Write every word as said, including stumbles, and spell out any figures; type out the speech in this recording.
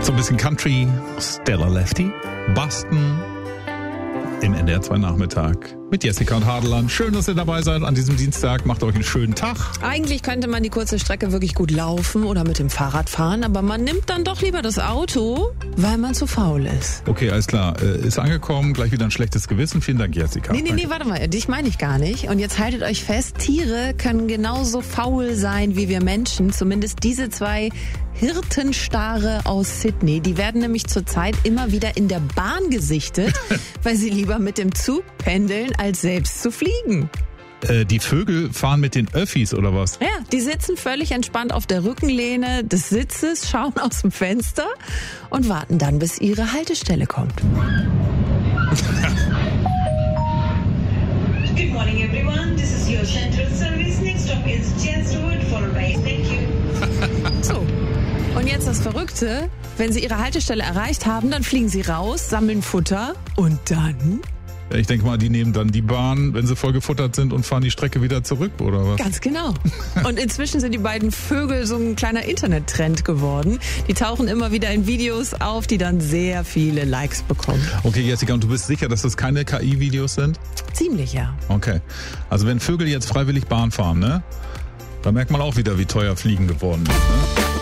So ein bisschen Country, Stella Lefty, Boston im N D R zwei Nachmittag mit Jessica und Hadeland. Schön, dass ihr dabei seid an diesem Dienstag. Macht euch einen schönen Tag. Eigentlich könnte man die kurze Strecke wirklich gut laufen oder mit dem Fahrrad fahren, aber man nimmt dann doch lieber das Auto, weil man zu faul ist. Okay, alles klar. Ist angekommen, gleich wieder ein schlechtes Gewissen. Vielen Dank, Jessica. Nee, nee, nee, warte mal. Dich meine ich gar nicht. Und jetzt haltet euch fest, Tiere können genauso faul sein wie wir Menschen. Zumindest diese zwei Hirtenstare aus Sydney. Die werden nämlich zurzeit immer wieder in der Bahn gesichtet, weil sie lieber mit dem Zug pendeln, als selbst zu fliegen. Äh, die Vögel fahren mit den Öffis oder was? Ja, die sitzen völlig entspannt auf der Rückenlehne des Sitzes, schauen aus dem Fenster und warten dann, bis ihre Haltestelle kommt. Good morning everyone, this is your Central Service. Next stop is Chance Road, followed by thank you. So. Und jetzt das Verrückte, wenn Sie Ihre Haltestelle erreicht haben, dann fliegen Sie raus, sammeln Futter und dann? Ich denke mal, die nehmen dann die Bahn, wenn sie voll gefuttert sind und fahren die Strecke wieder zurück, oder was? Ganz genau. Und inzwischen sind die beiden Vögel so ein kleiner Internettrend geworden. Die tauchen immer wieder in Videos auf, die dann sehr viele Likes bekommen. Okay, Jessica, und du bist sicher, dass das keine K I-Videos sind? Ziemlich, ja. Okay. Also wenn Vögel jetzt freiwillig Bahn fahren, ne? Da merkt man auch wieder, wie teuer Fliegen geworden ist, ne?